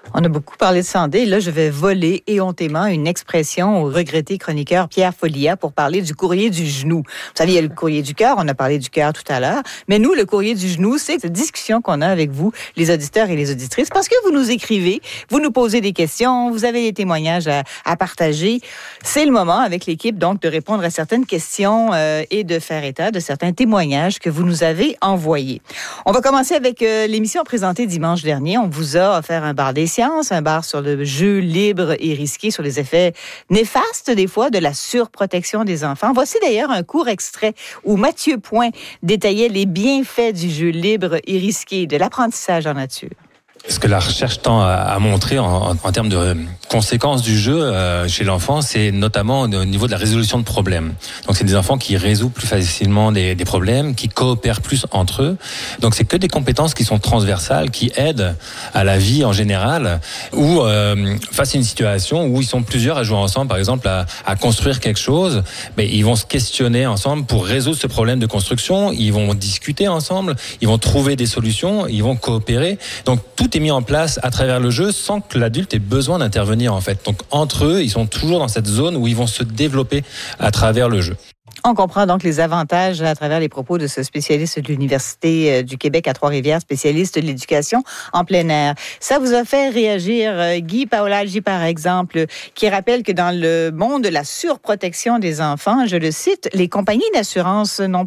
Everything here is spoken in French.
On a beaucoup parlé de santé. Là, je vais voler éhontément une expression au regretté chroniqueur Pierre Follia pour parler du courrier du genou. Vous savez, il y a le courrier du cœur. On a parlé du cœur tout à l'heure. Mais nous, le courrier du genou, c'est cette discussion qu'on a avec vous, les auditeurs et les auditrices, parce que vous nous écrivez, vous nous posez des questions, vous avez des témoignages à partager. C'est le moment, avec l'équipe, donc, de répondre à certaines questions et de faire état de certains témoignages que vous nous avez envoyés. On va commencer avec l'émission présentée dimanche dernier. On vous a offert un bar des sciences, un bar sur le jeu libre et risqué, sur les effets néfastes, des fois, de la surprotection des enfants. Voici d'ailleurs un court extrait où Mathieu Point détaillait les bienfaits du jeu libre et risqué, de l'apprentissage en nature. Ce que la recherche tend à montrer en termes de conséquences du jeu chez l'enfant, c'est notamment au niveau de la résolution de problèmes. Donc c'est des enfants qui résolvent plus facilement des problèmes, qui coopèrent plus entre eux. Donc c'est que des compétences qui sont transversales, qui aident à la vie en général, ou face à une situation où ils sont plusieurs à jouer ensemble, par exemple à construire quelque chose, ils vont se questionner ensemble pour résoudre ce problème de construction, ils vont discuter ensemble, ils vont trouver des solutions, ils vont coopérer. Donc tout est mis en place à travers le jeu sans que l'adulte ait besoin d'intervenir en fait. Donc entre eux, ils sont toujours dans cette zone où ils vont se développer à travers le jeu. On comprend donc les avantages à travers les propos de ce spécialiste de l'Université du Québec à Trois-Rivières, spécialiste de l'éducation en plein air. Ça vous a fait réagir Guy Paolaggi, par exemple, qui rappelle que dans le monde de la surprotection des enfants, je le cite, les compagnies d'assurance n'ont